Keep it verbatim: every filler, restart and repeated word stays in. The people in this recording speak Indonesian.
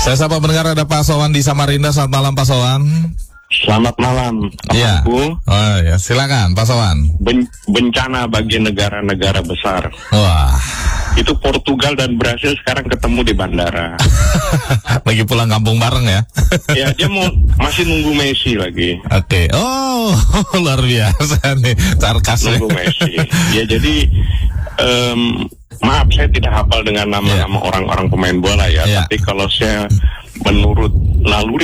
Saya sapa pendengar, ada Pak Sowan di Samarinda. Selamat malam Pak Sowan. Selamat malam. Iya. Oh ya, silakan Pak Sowan. Ben- bencana bagi negara-negara besar. Wah. Itu Portugal dan Brasil sekarang ketemu di bandara. Lagi pulang kampung bareng ya? Ya, dia mau masih nunggu Messi lagi. Oke. Okay. Oh, luar biasa nih, sarkas. Nunggu Messi. Ya, jadi um, maaf saya tidak hafal dengan nama-nama yeah. orang-orang pemain bola ya. Yeah. Tapi kalau saya menurut naluri